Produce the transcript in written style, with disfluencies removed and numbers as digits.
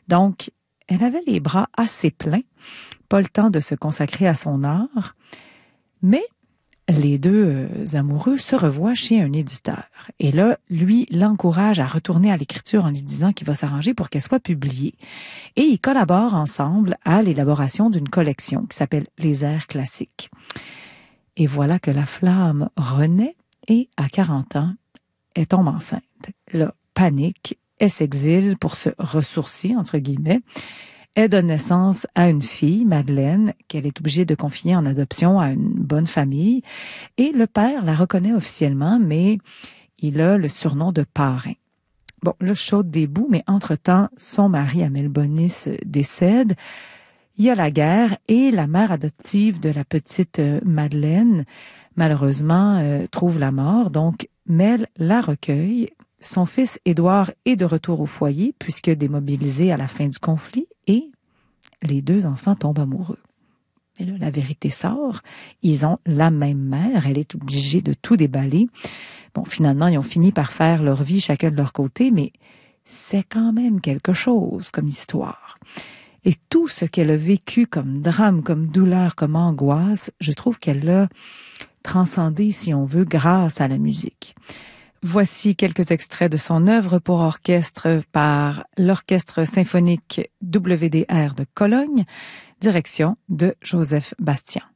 Donc, elle avait les bras assez pleins, pas le temps de se consacrer à son art, mais les deux amoureux se revoient chez un éditeur. Et là, lui l'encourage à retourner à l'écriture en lui disant qu'il va s'arranger pour qu'elle soit publiée. Et ils collaborent ensemble à l'élaboration d'une collection qui s'appelle Les airs classiques. Et voilà que la flamme renaît et, à 40 ans, elle tombe enceinte. Là, panique, elle s'exile pour se ressourcer, entre guillemets. Elle donne naissance à une fille, Madeleine, qu'elle est obligée de confier en adoption à une bonne famille. Et le père la reconnaît officiellement, mais il a le surnom de parrain. Bon, là, chaude des bouts, mais entre-temps, son mari, Amel Bonis, décède. Il y a la guerre et la mère adoptive de la petite Madeleine, malheureusement, trouve la mort. Donc, Mel la recueille. Son fils Édouard est de retour au foyer, puisque démobilisé à la fin du conflit, et les deux enfants tombent amoureux. Et là, la vérité sort. Ils ont la même mère. Elle est obligée de tout déballer. Bon, finalement, ils ont fini par faire leur vie chacun de leur côté, mais c'est quand même quelque chose comme histoire. Et tout ce qu'elle a vécu comme drame, comme douleur, comme angoisse, je trouve qu'elle l'a transcendé, si on veut, grâce à la musique. Voici quelques extraits de son œuvre pour orchestre par l'Orchestre symphonique WDR de Cologne, direction de Joseph Bastian.